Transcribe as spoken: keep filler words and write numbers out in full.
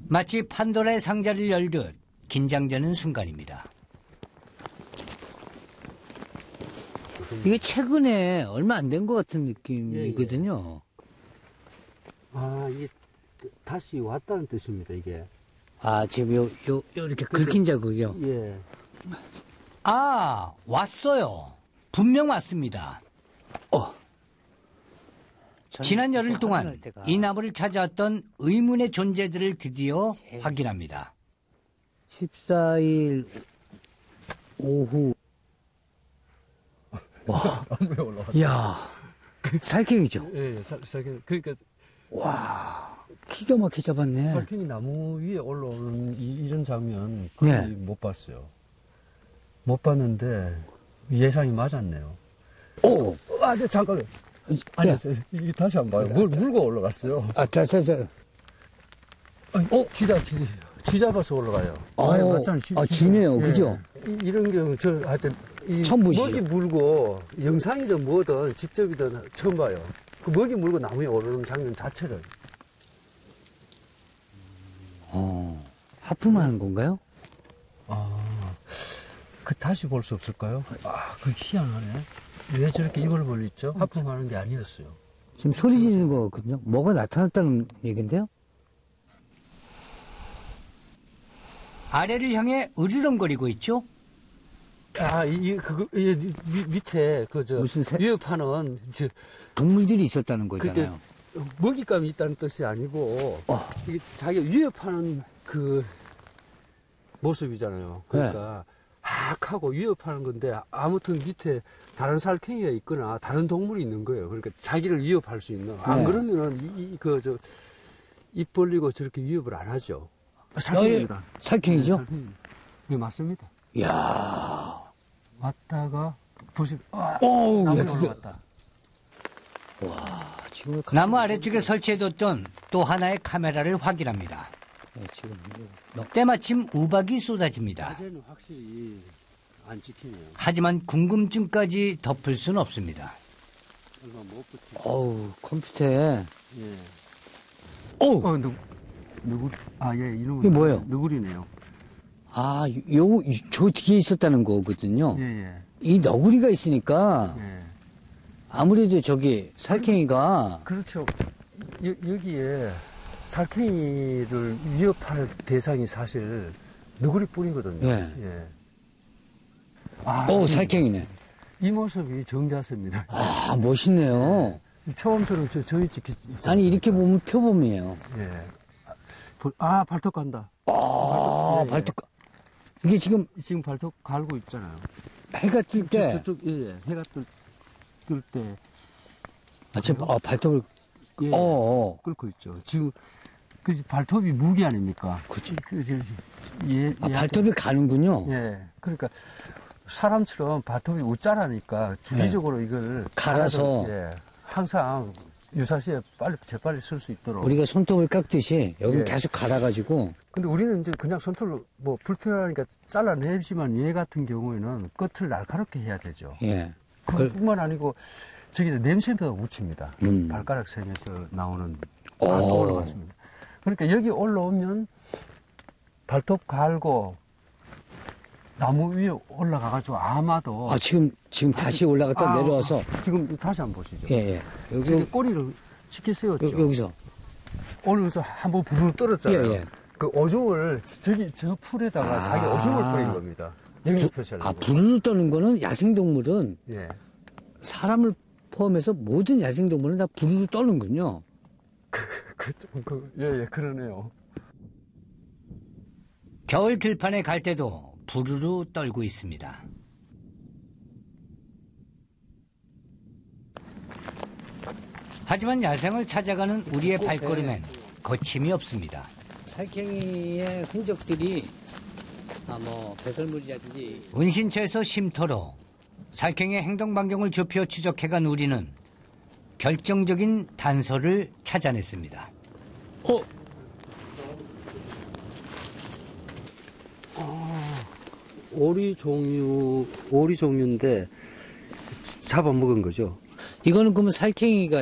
마치 판도라의 상자를 열듯 긴장되는 순간입니다. 이게 최근에 얼마 안 된 것 같은 느낌이거든요. 예, 예. 아, 이게 다시 왔다는 뜻입니다, 이게. 아, 지금 요, 요, 요 이렇게 긁힌 자국이요? 예. 아, 왔어요. 분명 왔습니다. 어. 지난 열흘 동안 이 나무를 찾아왔던 의문의 존재들을 드디어 확인합니다. 십사 일 오후. 와. 나무에 올라왔다. 이야. 살쾡이죠? 예, 살, 살쾡. 그러니까. 와. 기가 막히게 잡았네. 살쾡이 나무 위에 올라오는 이, 이런 장면 거의 네. 못 봤어요. 못 봤는데 예상이 맞았네요. 오. 아, 네, 잠깐만. 아니, 네. 이게 다시 안 봐요. 물, 물고 올라갔어요. 아, 자, 자, 자. 아니, 어? 쥐다, 쥐, 쥐 잡아서 올라가요. 아, 아니, 맞잖아요. 쥐, 아, 쥐. 쥐네요. 예. 그죠? 이, 이런 경우, 저, 하여튼, 이 처음 보시죠? 먹이 물고, 영상이든 뭐든, 직접이든 처음 봐요. 그 먹이 물고 나무에 오르는 장면 자체를. 어. 하품하는 건가요? 아, 그 다시 볼 수 없을까요? 아, 그 희한하네. 왜 저렇게 이걸 벌렸죠? 하품하는 게 아니었어요. 지금 소리 지르는 거거든요. 뭐가 나타났다는 얘기인데요? 아래를 향해 으르렁거리고 있죠? 아, 이, 그거, 이, 미, 밑에, 그, 저, 무슨 새- 위협하는, 저, 동물들이 있었다는 거잖아요. 먹잇감이 있다는 뜻이 아니고, 어. 이게 자기가 위협하는 그 모습이잖아요. 그러니까, 학하고 위협하는 건데, 아무튼 밑에 다른 살쾡이가 있거나, 다른 동물이 있는 거예요. 그러니까 자기를 위협할 수 있는. 안 네. 그러면은, 이, 이, 그, 저, 입 벌리고 저렇게 위협을 안 하죠. 살쾡입니다. 살쾡이죠? 네, 살쾡이. 네, 맞습니다. 이야. 왔다가, 보시, 아, 오우, 나무에 야, 그거. 올라왔다. 지금 나무 아래쪽에 설치해뒀던 또 하나의 카메라를 확인합니다. 네, 지금 때마침 우박이 쏟아집니다. 낮에는 확실히 안 찍히네요. 하지만 궁금증까지 덮을 수는 없습니다. 얼마 못 붙어. 어우, 컴퓨터에 예. 오! 어, 누, 누구, 아, 예, 이놈은. 이게 뭐예요? 누구리네요. 아, 요, 저 뒤에 있었다는 거거든요. 예, 예. 이 너구리가 있으니까 예. 아무래도 저기 살쾡이가 그렇죠. 여, 여기에 살쾡이를 위협할 대상이 사실 너구리 뿐이거든요. 예. 예. 아, 오, 이- 살쾡이네. 이 모습이 정자세입니다. 아, 멋있네요. 이 표범처럼 저, 저희 찍히 있잖아요. 아니, 이렇게 보면 표범이에요. 예. 볼- 아, 발톱 간다. 아, 예, 예. 발톱. 이게 지금 지금 발톱 갈고 있잖아요. 해가 뜰 때, 저쪽, 예, 예. 해가 뜰, 뜰 때. 아, 지금, 아, 발톱을, 예. 어, 어. 끓고 있죠. 지금, 그 발톱이 무기 아닙니까? 그치. 그, 저, 예, 아, 얘한테- 발톱이 가는군요. 예. 그러니까, 사람처럼 발톱이 웃자라니까 주기적으로 이걸 갈아서. 갈아서, 예. 항상 유사시에 빨리, 재빨리 쓸 수 있도록. 우리가 손톱을 깎듯이 여기 예. 계속 갈아가지고, 근데 우리는 이제 그냥 손톱으로 뭐 불편하니까 잘라내지만 얘 같은 경우에는 끝을 날카롭게 해야 되죠. 예. 그뿐만 아니고 저기 냄새도 묻힙니다. 음. 발가락 샘에서 나오는 오. 발톱 올라갔습니다. 그러니까 여기 올라오면 발톱 갈고 나무 위에 올라가가지고 아마도 아, 지금, 지금 다시 올라갔다 아, 내려와서, 지금 다시 한번 보시죠. 예, 예. 여기, 여기 꼬리를 치켜 세웠죠. 여, 여기서. 올라오면서 한번 부르르 떨었잖아요. 예, 예. 그 오줌을 저기 저 풀에다가 아. 자기 오줌을 뿌린 겁니다. 영역 표시하려고. 아, 부르르 떠는 거는 야생동물은 예. 사람을 포함해서 모든 야생동물은 다 부르르 떠는군요. 그, 좀 그, 예, 예, 그러네요. 겨울 들판에 갈 때도 부르르 떨고 있습니다. 하지만 야생을 찾아가는 우리의 발걸음엔 거침이 없습니다. 살쾡이의 흔적들이, 아, 뭐, 배설물이라든지. 은신처에서 쉼터로 살쾡이의 행동 반경을 좁혀 추적해간 우리는 결정적인 단서를 찾아냈습니다. 어? 오리 종류, 오리 종류인데 잡아먹은 거죠. 이거는 그러면 살쾡이가